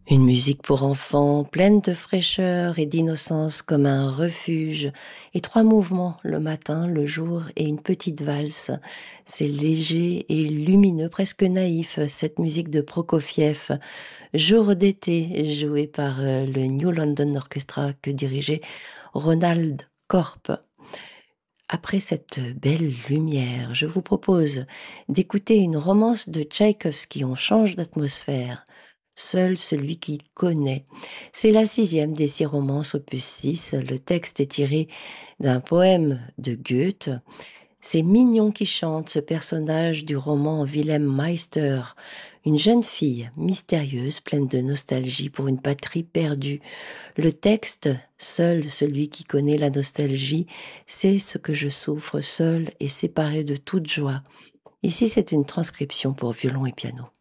Une musique pour enfants, pleine de fraîcheur et d'innocence comme un refuge, et 3 mouvements, le matin, le jour et une petite valse. C'est léger et lumineux, presque naïf, cette musique de Prokofiev. Jour d'été, jouée par le New London Orchestra que dirigeait Ronald Korp. Après cette belle lumière, je vous propose d'écouter une romance de Tchaïkovski. On change d'atmosphère. Seul celui qui connaît. C'est la 6e des 6 romances opus 6. Le texte est tiré d'un poème de Goethe. C'est Mignon qui chante, ce personnage du roman Wilhelm Meister, une jeune fille mystérieuse, pleine de nostalgie pour une patrie perdue. Le texte, seul celui qui connaît la nostalgie, sait ce que je souffre seul et séparé de toute joie. Ici, c'est une transcription pour violon et piano.